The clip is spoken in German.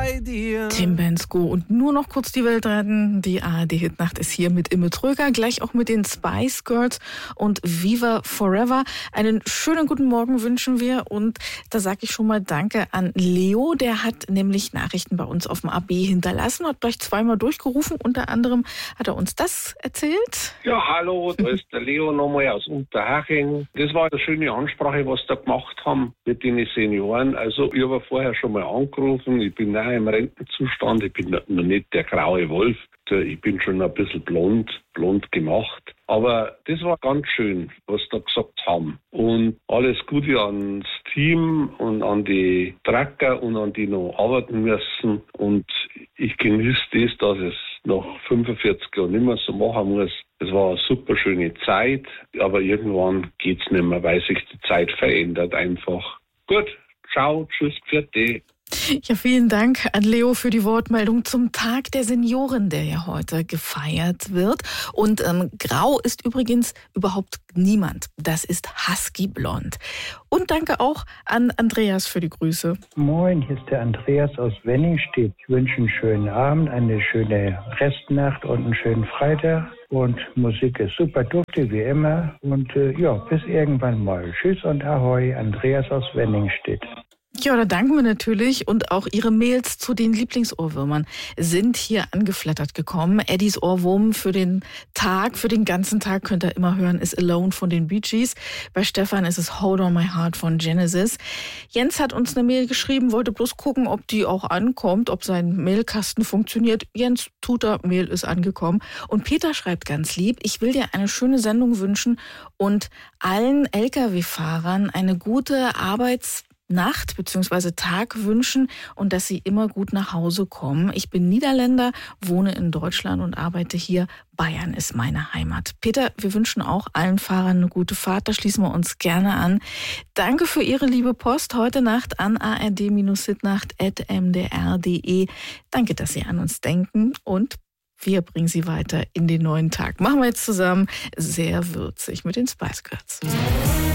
bei dir. Tim Bendzko und nur noch kurz die Welt retten. Die ARD-Hitnacht ist hier mit Imme Tröger, gleich auch mit den Spice Girls und Viva Forever. Einen schönen guten Morgen wünschen wir und da sage ich schon mal Danke an Leo. Der hat nämlich Nachrichten bei uns auf dem AB hinterlassen, hat gleich zweimal durchgerufen. Unter anderem hat er uns das erzählt. Ja, hallo, da ist der Leo nochmal aus Unterhaching. Das war eine schöne Ansprache, was da gemacht haben mit den Senioren. Also ich habe vorher schon mal angerufen, ich bin auch im Rentenzustand, ich bin noch nicht der graue Wolf, ich bin schon ein bisschen blond gemacht. Aber das war ganz schön, was da gesagt haben. Und alles Gute ans Team und an die Tracker und an die noch arbeiten müssen. Und ich genieße das, dass es nach 45 Jahren nicht mehr so machen muss. Es war eine super schöne Zeit, aber irgendwann geht's nicht mehr, weil sich die Zeit verändert einfach. Gut, ciao, tschüss, vierte. Ja, vielen Dank an Leo für die Wortmeldung zum Tag der Senioren, der ja heute gefeiert wird. Und grau ist übrigens überhaupt niemand. Das ist Husky Blond. Und danke auch an Andreas für die Grüße. Moin, hier ist der Andreas aus Wenningstedt. Ich wünsche einen schönen Abend, eine schöne Restnacht und einen schönen Freitag. Und Musik ist super dufte wie immer. Und bis irgendwann mal. Tschüss und Ahoi, Andreas aus Wenningstedt. Ja, da danken wir natürlich und auch Ihre Mails zu den Lieblingsohrwürmern sind hier angeflattert gekommen. Eddies Ohrwurm für den Tag, für den ganzen Tag könnt ihr immer hören, ist Alone von den Bee Gees. Bei Stefan ist es Hold on My Heart von Genesis. Jens hat uns eine Mail geschrieben, wollte bloß gucken, ob die auch ankommt, ob sein Mailkasten funktioniert. Jens tut er, Mail ist angekommen. Und Peter schreibt ganz lieb, ich will dir eine schöne Sendung wünschen und allen Lkw-Fahrern eine gute Nacht bzw. Tag wünschen und dass sie immer gut nach Hause kommen. Ich bin Niederländer, wohne in Deutschland und arbeite hier. Bayern ist meine Heimat. Peter, wir wünschen auch allen Fahrern eine gute Fahrt. Da schließen wir uns gerne an. Danke für Ihre liebe Post heute Nacht an ard-hitnacht@mdr.de. Danke, dass Sie an uns denken und wir bringen Sie weiter in den neuen Tag. Machen wir jetzt zusammen sehr würzig mit den Spice Girls.